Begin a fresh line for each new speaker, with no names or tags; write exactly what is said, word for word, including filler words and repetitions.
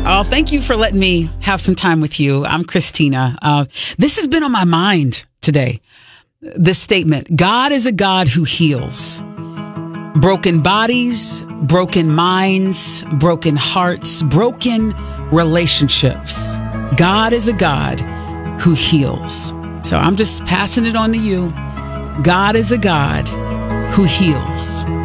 Oh, thank you for letting me have some time with you. I'm Christina. Uh, this has been on my mind today. This statement: God is a God who heals broken bodies, broken minds, broken hearts, broken relationships. God is a God who heals. So I'm just passing it on to you. God is a God who heals.